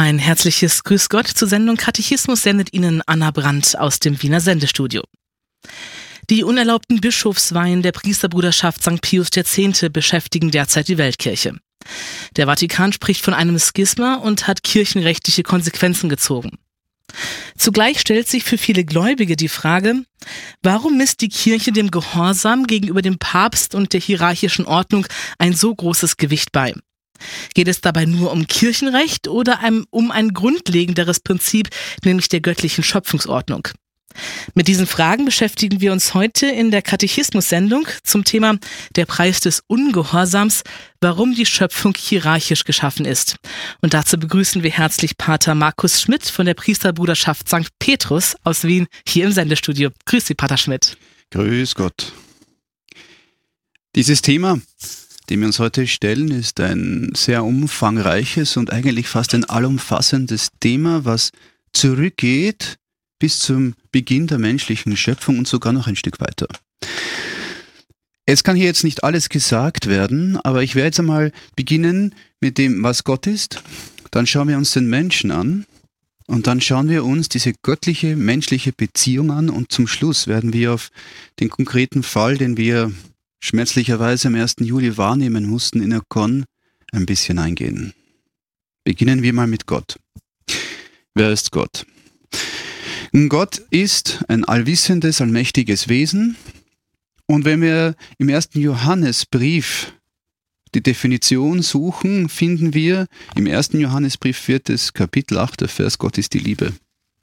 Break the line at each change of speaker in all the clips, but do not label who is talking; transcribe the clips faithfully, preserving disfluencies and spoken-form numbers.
Ein herzliches Grüß Gott zur Sendung Katechismus sendet Ihnen Anna Brandt aus dem Wiener Sendestudio. Die unerlaubten Bischofsweihen der Priesterbruderschaft Sankt Pius X. beschäftigen derzeit die Weltkirche. Der Vatikan spricht von einem Schisma und hat kirchenrechtliche Konsequenzen gezogen. Zugleich stellt sich für viele Gläubige die Frage, warum misst die Kirche dem Gehorsam gegenüber dem Papst und der hierarchischen Ordnung ein so großes Gewicht bei? Geht es dabei nur um Kirchenrecht oder um ein grundlegenderes Prinzip, nämlich der göttlichen Schöpfungsordnung? Mit diesen Fragen beschäftigen wir uns heute in der Katechismus-Sendung zum Thema Der Preis des Ungehorsams, warum die Schöpfung hierarchisch geschaffen ist. Und dazu begrüßen wir herzlich Pater Markus Schmidt von der Priesterbruderschaft Sankt Petrus aus Wien hier im Sendestudio. Grüß Sie, Pater Schmidt.
Grüß Gott. Dieses Thema, dem wir uns heute stellen, ist ein sehr umfangreiches und eigentlich fast ein allumfassendes Thema, was zurückgeht bis zum Beginn der menschlichen Schöpfung und sogar noch ein Stück weiter. Es kann hier jetzt nicht alles gesagt werden, aber ich werde jetzt einmal beginnen mit dem, was Gott ist. Dann schauen wir uns den Menschen an und dann schauen wir uns diese göttliche, menschliche Beziehung an und zum Schluss werden wir auf den konkreten Fall, den wir schmerzlicherweise am ersten Juli wahrnehmen mussten in Akkon, ein bisschen eingehen. Beginnen wir mal mit Gott. Wer ist Gott? Gott ist ein allwissendes, allmächtiges Wesen. Und wenn wir im ersten Johannesbrief die Definition suchen, finden wir im ersten Johannesbrief, viertes Kapitel, achter Vers, Gott ist die Liebe.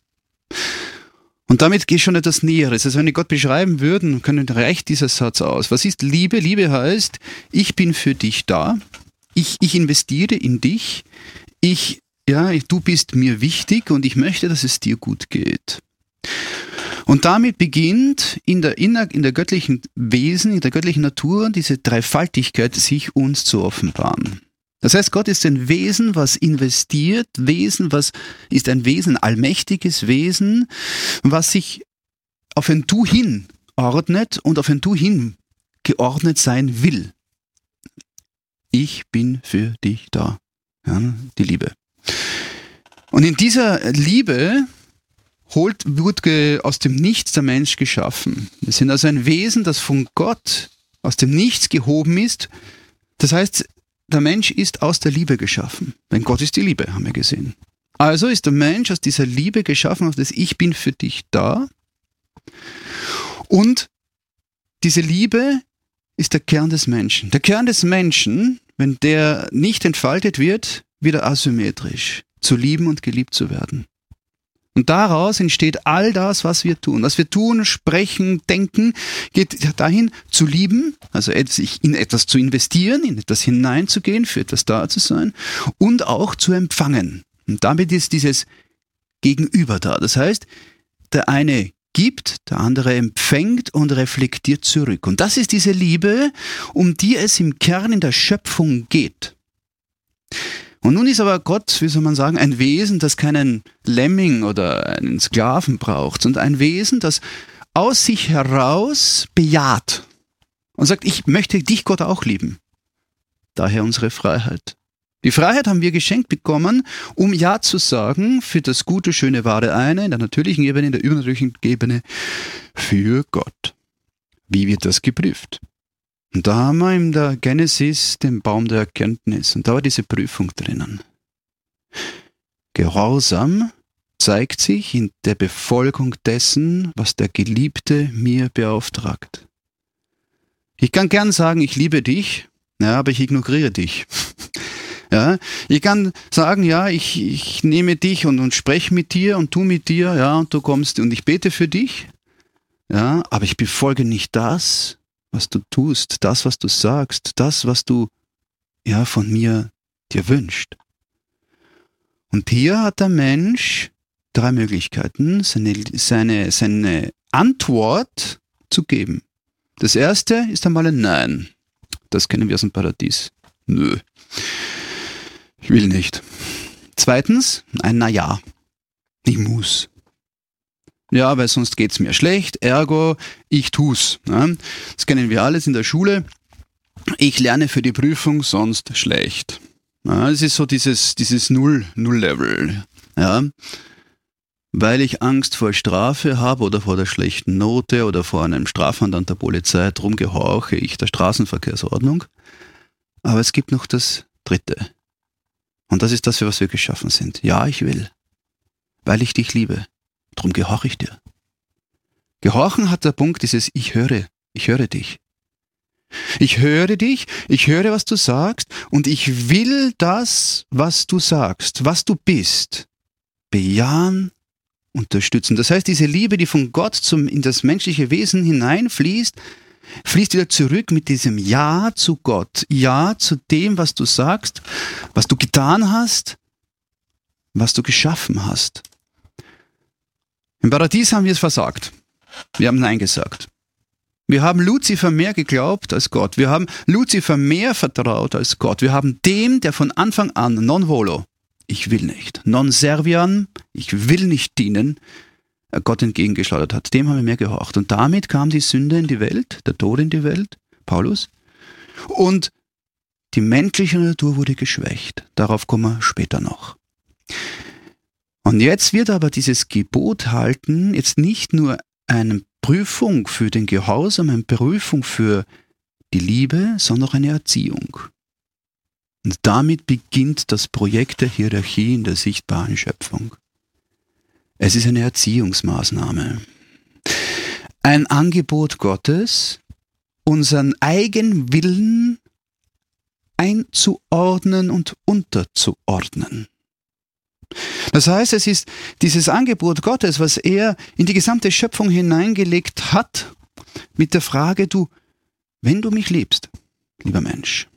Und damit geht schon etwas Näheres. Also wenn wir Gott beschreiben würden, können reicht dieser Satz aus. Was ist Liebe? Liebe heißt, ich bin für dich da, ich, ich investiere in dich, ich Ja, du bist mir wichtig und ich möchte, dass es dir gut geht. Und damit beginnt in der, in der göttlichen Wesen, in der göttlichen Natur, diese Dreifaltigkeit sich uns zu offenbaren. Das heißt, Gott ist ein Wesen, was investiert, Wesen, was ist ein Wesen, ein allmächtiges Wesen, was sich auf ein Du hin ordnet und auf ein Du hin geordnet sein will. Ich bin für dich da. Ja, die Liebe. Und in dieser Liebe holt, wird aus dem Nichts der Mensch geschaffen. Wir sind also ein Wesen, das von Gott aus dem Nichts gehoben ist. Das heißt, der Mensch ist aus der Liebe geschaffen. Denn Gott ist die Liebe, haben wir gesehen. Also ist der Mensch aus dieser Liebe geschaffen, auf das Ich bin für dich da. Und diese Liebe ist der Kern des Menschen. Der Kern des Menschen, wenn der nicht entfaltet wird, wieder asymmetrisch, zu lieben und geliebt zu werden. Und daraus entsteht all das, was wir tun. Was wir tun, sprechen, denken, geht dahin zu lieben, also sich in etwas zu investieren, in etwas hineinzugehen, für etwas da zu sein und auch zu empfangen. Und damit ist dieses Gegenüber da. Das heißt, der eine gibt, der andere empfängt und reflektiert zurück. Und das ist diese Liebe, um die es im Kern in der Schöpfung geht. Und nun ist aber Gott, wie soll man sagen, ein Wesen, das keinen Lemming oder einen Sklaven braucht, sondern ein Wesen, das aus sich heraus bejaht und sagt, ich möchte dich, Gott, auch lieben. Daher unsere Freiheit. Die Freiheit haben wir geschenkt bekommen, um Ja zu sagen für das Gute, Schöne, Wahre eine, in der natürlichen Ebene, in der übernatürlichen Ebene, für Gott. Wie wird das geprüft? Und da haben wir in der Genesis den Baum der Erkenntnis. Und da war diese Prüfung drinnen. Gehorsam zeigt sich in der Befolgung dessen, was der Geliebte mir beauftragt. Ich kann gern sagen, ich liebe dich, ja, aber ich ignoriere dich. Ja, ich kann sagen, ja, ich, ich nehme dich und, und spreche mit dir und tu mit dir, ja, und du kommst und ich bete für dich, ja, aber ich befolge nicht das, was du tust, das, was du sagst, das, was du ja von mir dir wünscht. Und hier hat der Mensch drei Möglichkeiten, seine, seine, seine Antwort zu geben. Das erste ist einmal ein Nein. Das kennen wir aus dem Paradies. Nö, ich will nicht. Zweitens ein Na-Ja. Ich muss. Ja, weil sonst geht's mir schlecht, ergo, ich tu's. Ja, das kennen wir alles in der Schule. Ich lerne für die Prüfung, sonst schlecht. Ja, es ist so dieses, dieses Null, Null-Level. Ja. Weil ich Angst vor Strafe habe oder vor der schlechten Note oder vor einem Strafmandat der Polizei, drum gehorche ich der Straßenverkehrsordnung. Aber es gibt noch das Dritte. Und das ist das, für was wir geschaffen sind. Ja, ich will. Weil ich dich liebe. Drum gehorche ich dir. Gehorchen hat der Punkt dieses Ich höre, ich höre dich. Ich höre dich, ich höre, was du sagst und ich will das, was du sagst, was du bist, bejahen, unterstützen. Das heißt, diese Liebe, die von Gott zum, in das menschliche Wesen hineinfließt, fließt wieder zurück mit diesem Ja zu Gott, Ja zu dem, was du sagst, was du getan hast, was du geschaffen hast. Im Paradies haben wir es versagt. Wir haben Nein gesagt. Wir haben Luzifer mehr geglaubt als Gott. Wir haben Luzifer mehr vertraut als Gott. Wir haben dem, der von Anfang an non volo, ich will nicht, non serviam, ich will nicht dienen, Gott entgegengeschleudert hat. Dem haben wir mehr gehorcht. Und damit kam die Sünde in die Welt, der Tod in die Welt, Paulus. Und die menschliche Natur wurde geschwächt. Darauf kommen wir später noch. Und jetzt wird aber dieses Gebot halten, jetzt nicht nur eine Prüfung für den Gehorsam, eine Prüfung für die Liebe, sondern auch eine Erziehung. Und damit beginnt das Projekt der Hierarchie in der sichtbaren Schöpfung. Es ist eine Erziehungsmaßnahme. Ein Angebot Gottes, unseren Eigenwillen einzuordnen und unterzuordnen. Das heißt, es ist dieses Angebot Gottes, was er in die gesamte Schöpfung hineingelegt hat, mit der Frage, du, wenn du mich liebst, lieber Mensch,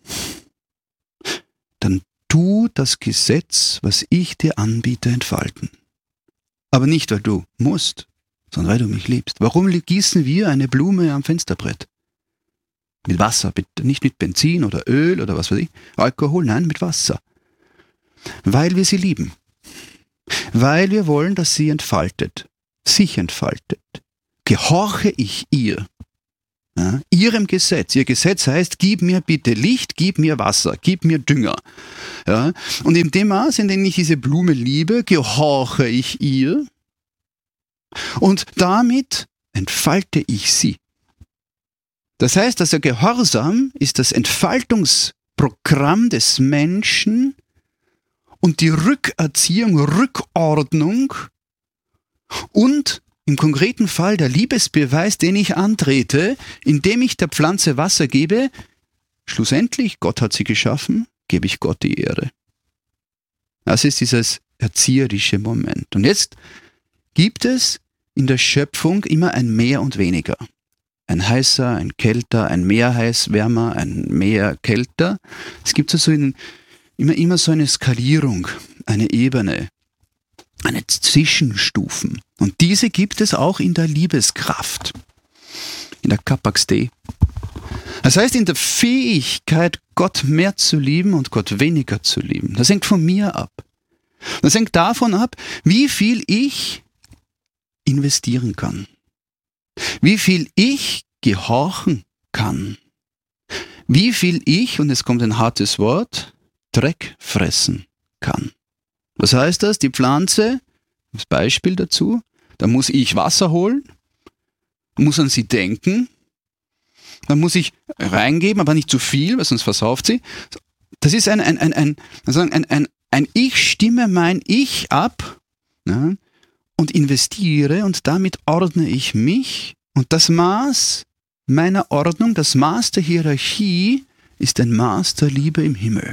dann tu das Gesetz, was ich dir anbiete, entfalten. Aber nicht, weil du musst, sondern weil du mich liebst. Warum gießen wir eine Blume am Fensterbrett? Mit Wasser, bitte, nicht mit Benzin oder Öl oder was weiß ich, Alkohol, nein, mit Wasser. Weil wir sie lieben. Weil wir wollen, dass sie entfaltet, sich entfaltet. Gehorche ich ihr, ja, ihrem Gesetz. Ihr Gesetz heißt, gib mir bitte Licht, gib mir Wasser, gib mir Dünger. Ja, und in dem Maß, in dem ich diese Blume liebe, gehorche ich ihr und damit entfalte ich sie. Das heißt, dass der Gehorsam ist das Entfaltungsprogramm des Menschen und die Rückerziehung, Rückordnung und im konkreten Fall der Liebesbeweis, den ich antrete, indem ich der Pflanze Wasser gebe, schlussendlich, Gott hat sie geschaffen, gebe ich Gott die Ehre. Das ist dieses erzieherische Moment. Und jetzt gibt es in der Schöpfung immer ein Mehr und Weniger. Ein heißer, ein kälter, ein mehr heiß, wärmer, ein mehr kälter. Es gibt also in Immer, immer so eine Skalierung, eine Ebene, eine Zwischenstufen. Und diese gibt es auch in der Liebeskraft, in der Capax Dei. Das heißt, in der Fähigkeit, Gott mehr zu lieben und Gott weniger zu lieben. Das hängt von mir ab. Das hängt davon ab, wie viel ich investieren kann. Wie viel ich gehorchen kann. Wie viel ich, und es kommt ein hartes Wort, Dreck fressen kann. Was heißt das? Die Pflanze, das Beispiel dazu, da muss ich Wasser holen, muss an sie denken, dann muss ich reingeben, aber nicht zu viel, weil sonst versauft sie. Das ist ein, ein, ein, ein, ein, ein, ein Ich stimme mein Ich ab, ja, und investiere und damit ordne ich mich und das Maß meiner Ordnung, das Maß der Hierarchie ist ein Maß der Liebe im Himmel.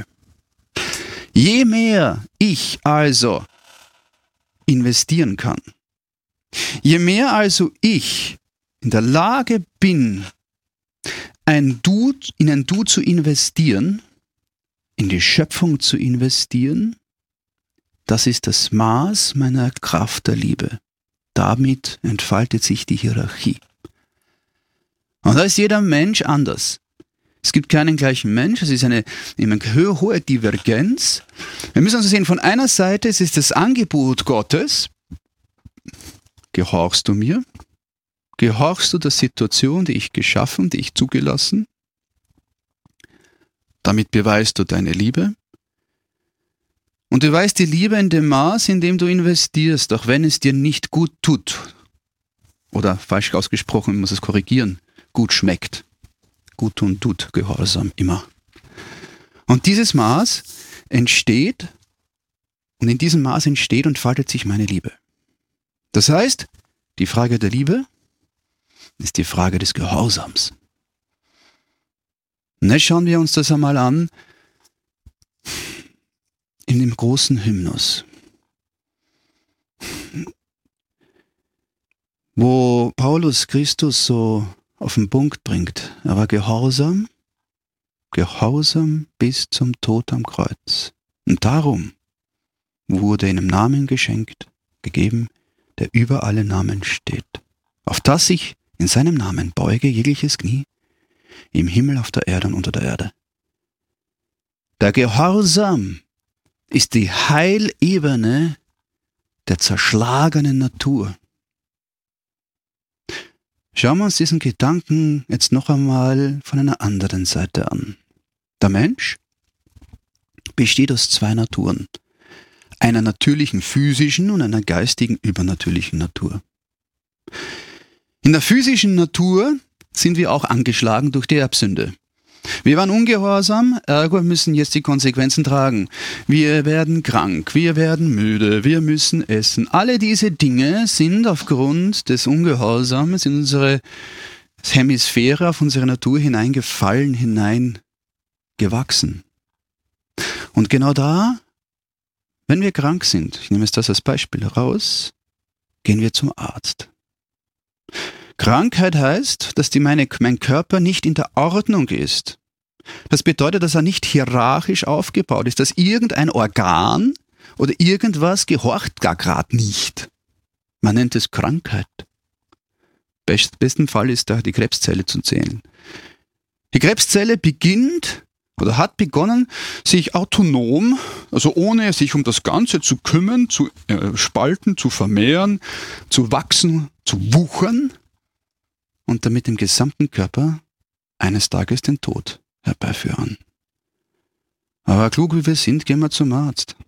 Je mehr ich also investieren kann, je mehr also ich in der Lage bin, ein Du, in ein Du zu investieren, in die Schöpfung zu investieren, das ist das Maß meiner Kraft der Liebe. Damit entfaltet sich die Hierarchie. Und da ist jeder Mensch anders. Es gibt keinen gleichen Mensch, es ist eine, eine hohe Divergenz. Wir müssen also sehen, von einer Seite es ist das Angebot Gottes, gehorchst du mir? Gehorchst du der Situation, die ich geschaffen, die ich zugelassen? Damit beweist du deine Liebe. Und du weißt die Liebe in dem Maß, in dem du investierst, auch wenn es dir nicht gut tut. Oder falsch ausgesprochen, ich muss es korrigieren, gut schmeckt. Gut tun tut, Gehorsam immer. Und dieses Maß entsteht, und in diesem Maß entsteht und faltet sich meine Liebe. Das heißt, die Frage der Liebe ist die Frage des Gehorsams. Und jetzt schauen wir uns das einmal an in dem großen Hymnus, wo Paulus Christus so auf den Punkt bringt. Er war gehorsam, gehorsam bis zum Tod am Kreuz. Und darum wurde ihm Namen geschenkt, gegeben, der über alle Namen steht, auf das ich in seinem Namen beuge jegliches Knie, im Himmel, auf der Erde und unter der Erde. Der Gehorsam ist die Heilebene der zerschlagenen Natur. Schauen wir uns diesen Gedanken jetzt noch einmal von einer anderen Seite an. Der Mensch besteht aus zwei Naturen. Einer natürlichen physischen und einer geistigen übernatürlichen Natur. In der physischen Natur sind wir auch angeschlagen durch die Erbsünde. Wir waren ungehorsam, ergo müssen jetzt die Konsequenzen tragen. Wir werden krank, wir werden müde, wir müssen essen. Alle diese Dinge sind aufgrund des Ungehorsams in unsere Hemisphäre, auf unsere Natur hineingefallen, hineingewachsen. Und genau da, wenn wir krank sind, ich nehme jetzt das als Beispiel heraus, gehen wir zum Arzt. Krankheit heißt, dass die meine, mein Körper nicht in der Ordnung ist. Das bedeutet, dass er nicht hierarchisch aufgebaut ist, dass irgendein Organ oder irgendwas gehorcht gar gerade nicht. Man nennt es Krankheit. Best, besten Fall ist da die Krebszelle zu zählen. Die Krebszelle beginnt oder hat begonnen, sich autonom, also ohne sich um das Ganze zu kümmern, zu äh, spalten, zu vermehren, zu wachsen, zu wuchern und damit im gesamten Körper eines Tages den Tod herbeiführen. Aber klug wie wir sind, gehen wir zum Arzt.